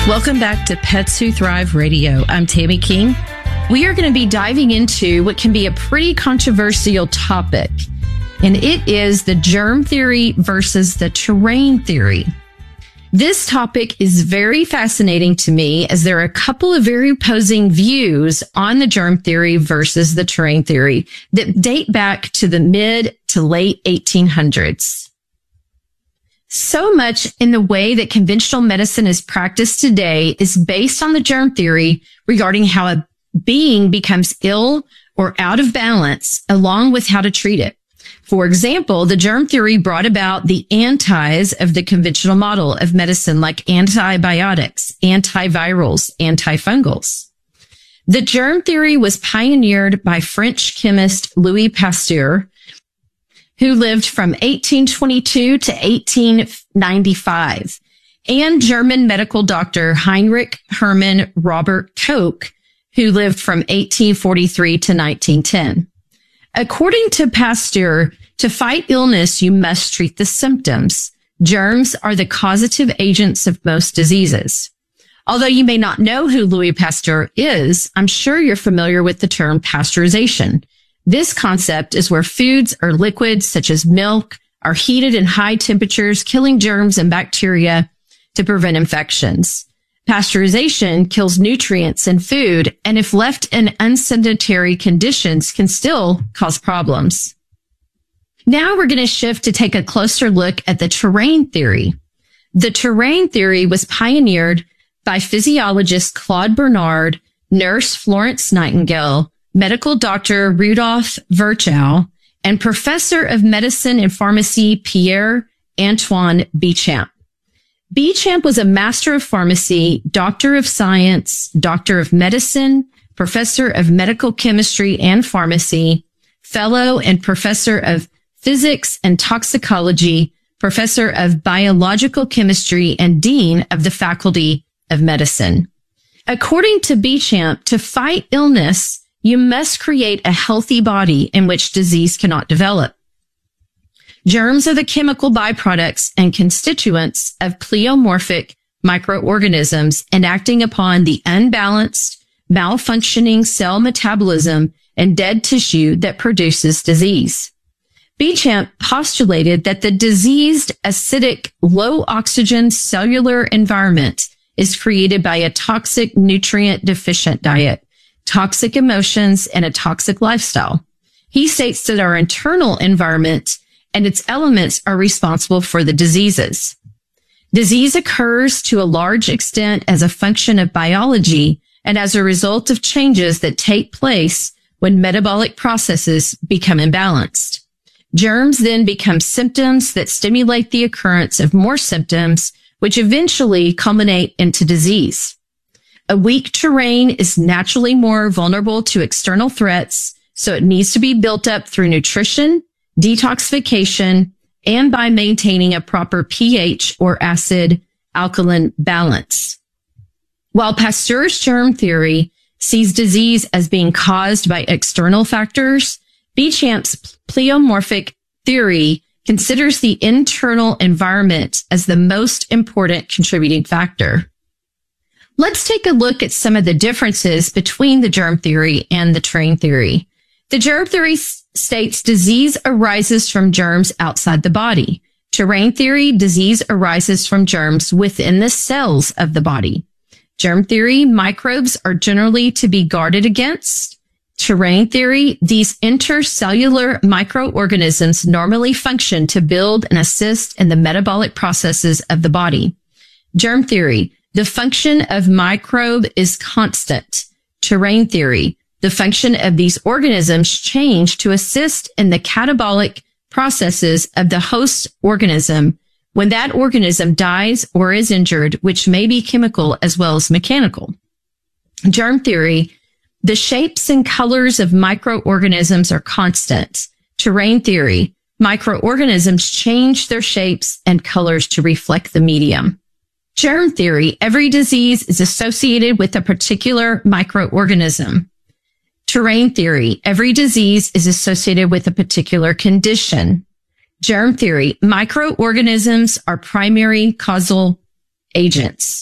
Welcome back to Pets Who Thrive Radio. I'm Tammy King. We are going to be diving into what can be a pretty controversial topic, and it is the germ theory versus the terrain theory. This topic is very fascinating to me as there are a couple of very opposing views on the germ theory versus the terrain theory that date back to the mid to late 1800s. So much in the way that conventional medicine is practiced today is based on the germ theory regarding how a being becomes ill or out of balance, along with how to treat it. For example, the germ theory brought about the antis of the conventional model of medicine, like antibiotics, antivirals, antifungals. The germ theory was pioneered by French chemist Louis Pasteur, who lived from 1822 to 1895, and German medical doctor Heinrich Hermann Robert Koch, who lived from 1843 to 1910. According to Pasteur, to fight illness, you must treat the symptoms. Germs are the causative agents of most diseases. Although you may not know who Louis Pasteur is, I'm sure you're familiar with the term pasteurization. This concept is where foods or liquids such as milk are heated in high temperatures, killing germs and bacteria to prevent infections. Pasteurization kills nutrients in food, and if left in unsanitary conditions, can still cause problems. Now we're going to shift to take a closer look at the terrain theory. The terrain theory was pioneered by physiologist Claude Bernard, nurse Florence Nightingale, medical doctor Rudolf Virchow, and professor of medicine and pharmacy Pierre-Antoine Béchamp. Béchamp was a master of pharmacy, doctor of science, doctor of medicine, professor of medical chemistry and pharmacy, fellow and professor of physics and toxicology, professor of biological chemistry, and dean of the faculty of medicine. According to Béchamp, to fight illness, you must create a healthy body in which disease cannot develop. Germs are the chemical byproducts and constituents of pleomorphic microorganisms enacting upon the unbalanced, malfunctioning cell metabolism and dead tissue that produces disease. Béchamp postulated that the diseased, acidic, low-oxygen cellular environment is created by a toxic, nutrient-deficient diet, toxic emotions, and a toxic lifestyle. He states that our internal environment and its elements are responsible for the diseases. Disease occurs to a large extent as a function of biology and as a result of changes that take place when metabolic processes become imbalanced. Germs then become symptoms that stimulate the occurrence of more symptoms, which eventually culminate into disease. A weak terrain is naturally more vulnerable to external threats, so it needs to be built up through nutrition, detoxification, and by maintaining a proper pH or acid-alkaline balance. While Pasteur's germ theory sees disease as being caused by external factors, Béchamp's pleomorphic theory considers the internal environment as the most important contributing factor. Let's take a look at some of the differences between the germ theory and the terrain theory. The germ theory states disease arises from germs outside the body. Terrain theory, disease arises from germs within the cells of the body. Germ theory, microbes are generally to be guarded against. Terrain theory, these intercellular microorganisms normally function to build and assist in the metabolic processes of the body. Germ theory, the function of microbe is constant. Terrain theory, the function of these organisms change to assist in the catabolic processes of the host organism when that organism dies or is injured, which may be chemical as well as mechanical. Germ theory, the shapes and colors of microorganisms are constant. Terrain theory, microorganisms change their shapes and colors to reflect the medium. Germ theory, every disease is associated with a particular microorganism. Terrain theory, every disease is associated with a particular condition. Germ theory, microorganisms are primary causal agents.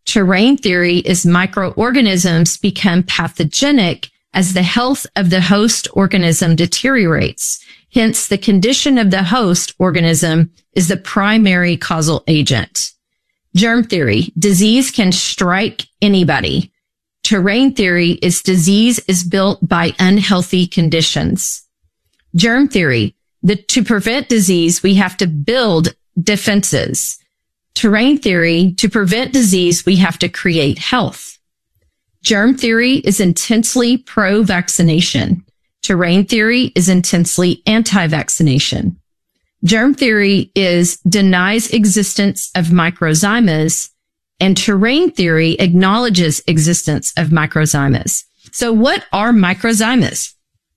Terrain theory is microorganisms become pathogenic as the health of the host organism deteriorates. Hence, the condition of the host organism is the primary causal agent. Germ theory, disease can strike anybody. Terrain theory is disease is built by unhealthy conditions. Germ theory, to prevent disease, we have to build defenses. Terrain theory, to prevent disease, we have to create health. Germ theory is intensely pro-vaccination. Terrain theory is intensely anti-vaccination. Germ theory denies existence of microzymas, and terrain theory acknowledges existence of microzymas. So what are microzymas?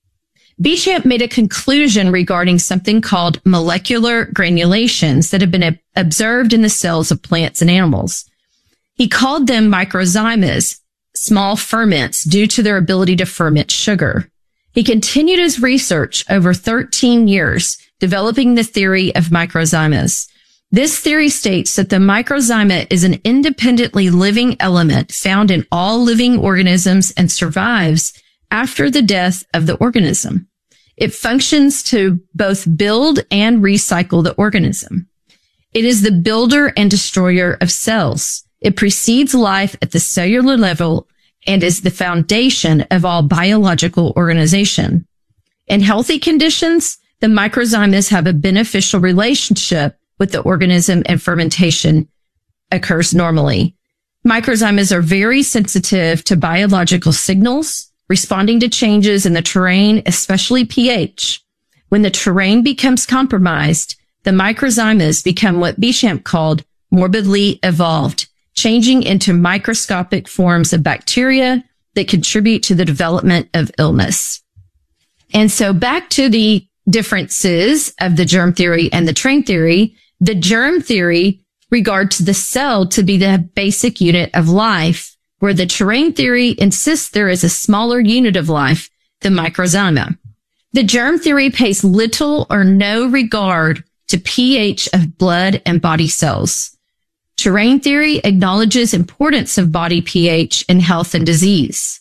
Béchamp made a conclusion regarding something called molecular granulations that have been observed in the cells of plants and animals. He called them microzymas, small ferments, due to their ability to ferment sugar. He continued his research over 13 years, developing the theory of microzymas. This theory states that the microzyma is an independently living element found in all living organisms and survives after the death of the organism. It functions to both build and recycle the organism. It is the builder and destroyer of cells. It precedes life at the cellular level and is the foundation of all biological organization. In healthy conditions, the microzymas have a beneficial relationship with the organism and fermentation occurs normally. Microzymas are very sensitive to biological signals, responding to changes in the terrain, especially pH. When the terrain becomes compromised, the microzymas become what Béchamp called morbidly evolved, changing into microscopic forms of bacteria that contribute to the development of illness. And so back to the differences of the germ theory and the terrain theory. The germ theory regards the cell to be the basic unit of life, where the terrain theory insists there is a smaller unit of life, the microzyma. The germ theory pays little or no regard to pH of blood and body cells. Terrain theory acknowledges importance of body pH in health and disease.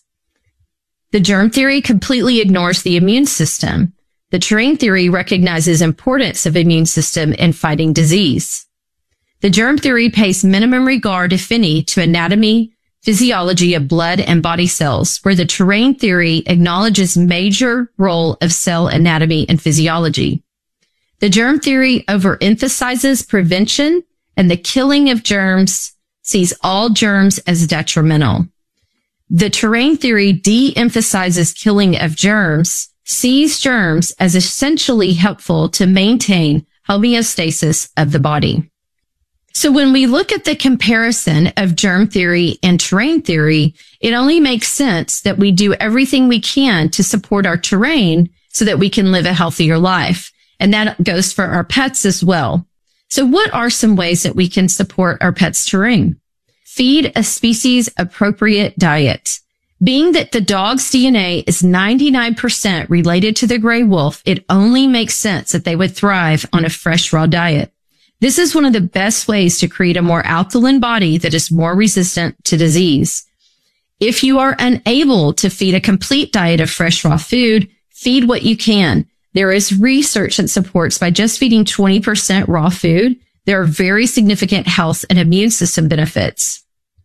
The germ theory completely ignores the immune system. The terrain theory recognizes importance of immune system in fighting disease. The germ theory pays minimum regard, if any, to anatomy, physiology of blood and body cells, where the terrain theory acknowledges major role of cell anatomy and physiology. The germ theory overemphasizes prevention and the killing of germs, sees all germs as detrimental. The terrain theory de-emphasizes killing of germs, sees germs as essentially helpful to maintain homeostasis of the body. So when we look at the comparison of germ theory and terrain theory, it only makes sense that we do everything we can to support our terrain so that we can live a healthier life. And that goes for our pets as well. So what are some ways that we can support our pets' terrain? Feed a species appropriate diet. Being that the dog's DNA is 99% related to the gray wolf, it only makes sense that they would thrive on a fresh raw diet. This is one of the best ways to create a more alkaline body that is more resistant to disease. If you are unable to feed a complete diet of fresh raw food, feed what you can. There is research that supports by just feeding 20% raw food, there are very significant health and immune system benefits.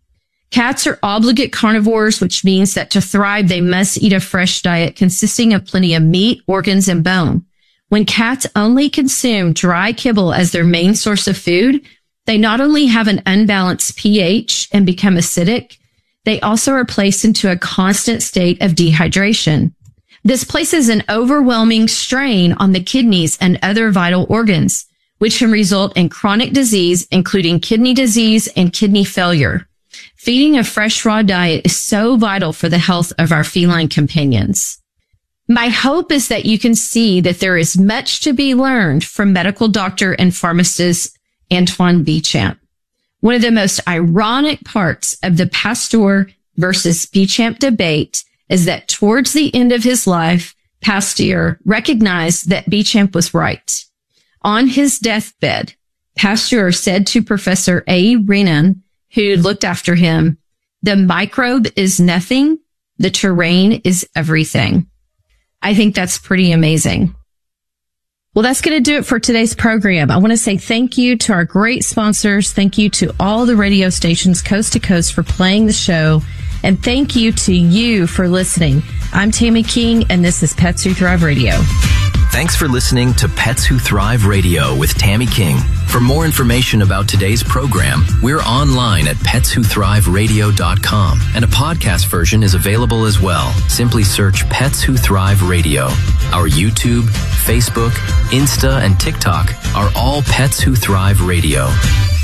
Cats are obligate carnivores, which means that to thrive, they must eat a fresh diet consisting of plenty of meat, organs, and bone. When cats only consume dry kibble as their main source of food, they not only have an unbalanced pH and become acidic, they also are placed into a constant state of dehydration. This places an overwhelming strain on the kidneys and other vital organs, which can result in chronic disease, including kidney disease and kidney failure. Feeding a fresh raw diet is so vital for the health of our feline companions. My hope is that you can see that there is much to be learned from medical doctor and pharmacist Antoine Béchamp. One of the most ironic parts of the Pasteur versus Béchamp debate is that towards the end of his life, Pasteur recognized that Béchamp was right. On his deathbed, Pasteur said to Professor A. Renan, who looked after him. The microbe is nothing. The terrain is everything. I think that's pretty amazing. Well, that's going to do it for today's program. I want to say thank you to our great sponsors. Thank you to all the radio stations coast to coast for playing the show. And thank you to you for listening. I'm Tammy King, and this is Pets Who Thrive Radio. Thanks for listening to Pets Who Thrive Radio with Tammy King. For more information about today's program, we're online at petswhothriveradio.com, and a podcast version is available as well. Simply search Pets Who Thrive Radio. Our YouTube, Facebook, Insta, and TikTok are all Pets Who Thrive Radio.